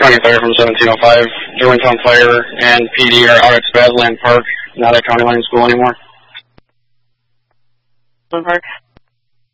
County Fire from 1705. Germantown Fire and PD are out at Spazland Park, not at County Line School anymore. Park.